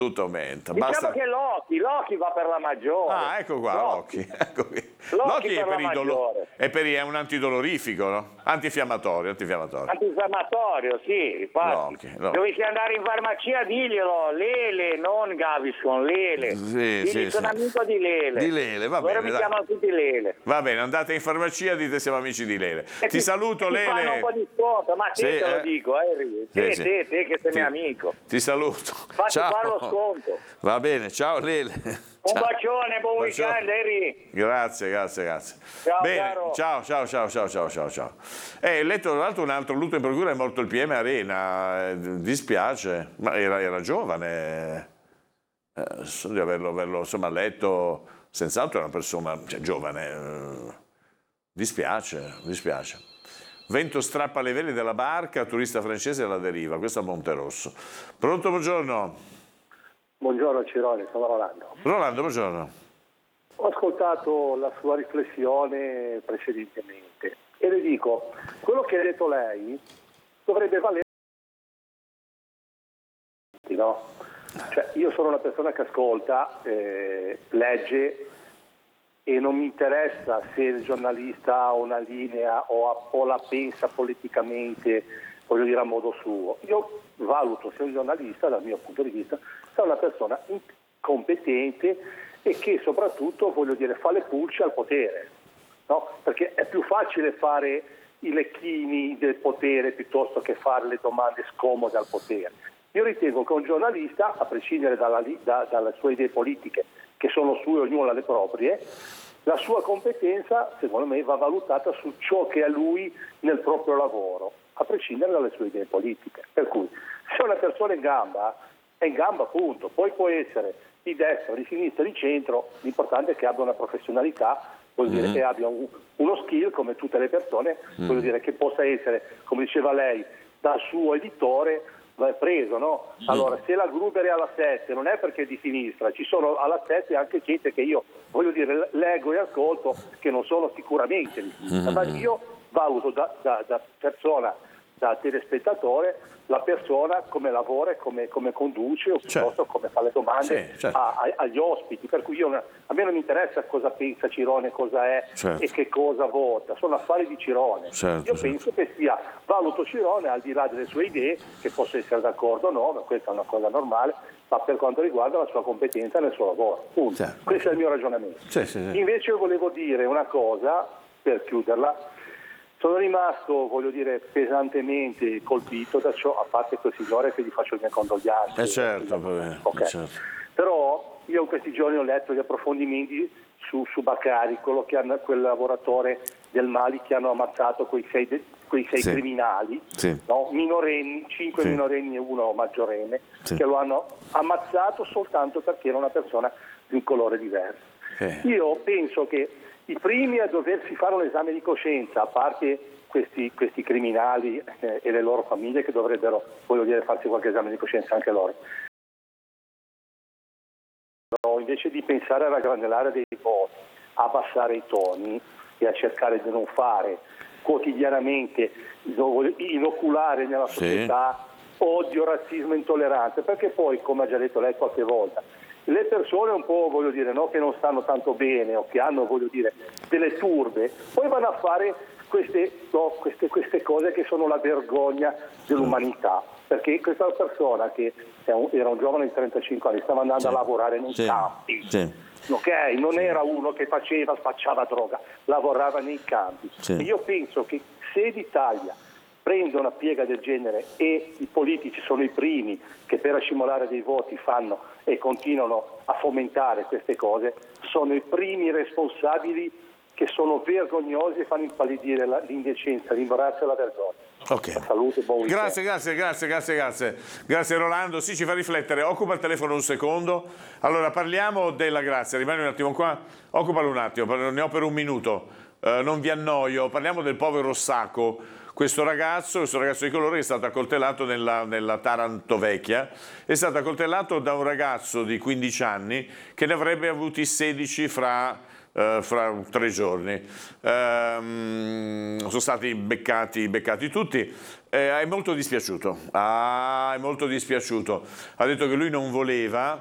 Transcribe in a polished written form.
Tutto aumenta. Diciamo che Loki va per la maggiore. Ah, ecco qua, Loki. Ecco qui. Loki è, è un antidolorifico, no? Antinfiammatorio. Antinfiammatorio, sì, infatti. Loki. Dovessi andare in farmacia, diglielo, Lele, non Gaviscon, Lele. Sì. Sono amico di Lele. Di Lele, va Ora bene. mi chiamano tutti Lele. Va bene, andate in farmacia, dite siamo amici di Lele. Ti saluto, Lele. Ti fanno un po' di sconto, ma te te lo dico, te che sei mio amico. Ti saluto. Facci fare lo sconto. Va bene, ciao Lele. Un bacione, buon weekend, Eri. Grazie. Ciao, bene, caro. Ciao. Letto tra l'altro un altro lutto in procura, è morto il PM Arena, dispiace, ma era giovane, di averlo insomma letto, senz'altro era una persona giovane, dispiace. Vento strappa le vele della barca, turista francese alla deriva, questo a Monterosso. Pronto, buongiorno. Buongiorno Cirone, sono Rolando. Rolando, buongiorno. Ho ascoltato la sua riflessione precedentemente e le dico, quello che ha detto lei dovrebbe valere, no? Cioè, io sono una persona che ascolta, legge e non mi interessa se il giornalista ha una linea o la pensa politicamente, voglio dire, a modo suo. Io valuto se un giornalista, dal mio punto di vista, è una persona competente e che soprattutto, voglio dire, fa le pulce al potere, no? Perché è più facile fare i lecchini del potere piuttosto che fare le domande scomode al potere. Io ritengo che un giornalista, a prescindere dalle sue idee politiche, che sono sue, ognuno ha le proprie, la sua competenza, secondo me, va valutata su ciò che è lui nel proprio lavoro, a prescindere dalle sue idee politiche. Per cui, se una persona è in gamba appunto, poi può essere di destra, di sinistra, di centro, l'importante è che abbia una professionalità, vuol dire che abbia uno skill come tutte le persone, vuol dire che possa essere, come diceva lei, dal suo editore preso, no? Allora, se la Gruber è alla 7 non è perché è di sinistra, ci sono alla 7 anche gente che io, voglio dire, leggo e ascolto che non sono sicuramente di sinistra, ma io valuto da persona, da telespettatore, la persona come lavora e come conduce o piuttosto come fa le domande agli ospiti, per cui a me non mi interessa cosa pensa Cirone, cosa è e che cosa vota, sono affari di Cirone. Io penso che valuto Cirone al di là delle sue idee, che posso essere d'accordo o no, ma questa è una cosa normale, ma per quanto riguarda la sua competenza nel suo lavoro. Questo è il mio ragionamento. Invece io volevo dire una cosa, per chiuderla. Sono rimasto, voglio dire, pesantemente colpito da ciò, a parte quel signore che gli faccio le mie condoglianze. Certo. Però io in questi giorni ho letto gli approfondimenti su Baccari, quel lavoratore del Mali che hanno ammazzato quei sei criminali, no? Minorenni, 5 minorenni e uno maggiorenne, che lo hanno ammazzato soltanto perché era una persona di un colore diverso. Io penso che i primi a doversi fare un esame di coscienza, a parte questi criminali e le loro famiglie che dovrebbero, voglio dire, farsi qualche esame di coscienza anche loro. Invece di pensare a raggranellare dei voti, a abbassare i toni e a cercare di non fare quotidianamente, inoculare nella società odio, razzismo, intolleranza, perché poi, come ha già detto lei qualche volta, le persone un po', voglio dire, no, che non stanno tanto bene o che hanno, voglio dire, delle turbe, poi vanno a fare queste cose che sono la vergogna dell'umanità, perché questa persona che era un giovane di 35 anni, stava andando a lavorare nei campi, ok? Non era uno che spacciava droga, lavorava nei campi. E io penso che se l'Italia prende una piega del genere e i politici sono i primi che per accumulare dei voti fanno e continuano a fomentare queste cose, sono i primi responsabili che sono vergognosi e fanno impallidire l'indecenza, l'imbarazzo e la vergogna. Salute, buon weekend. Grazie Rolando, sì, ci fa riflettere. Occupa il telefono un secondo. Allora parliamo della Grazia, rimani un attimo qua, occupalo un attimo, ne ho per un minuto, non vi annoio. Parliamo del povero Sacco. Questo ragazzo di colore è stato accoltellato nella Taranto Vecchia, è stato accoltellato da un ragazzo di 15 anni che ne avrebbe avuti 16 fra 3 giorni. Sono stati beccati tutti. È molto dispiaciuto. È molto dispiaciuto. Ha detto che lui non voleva.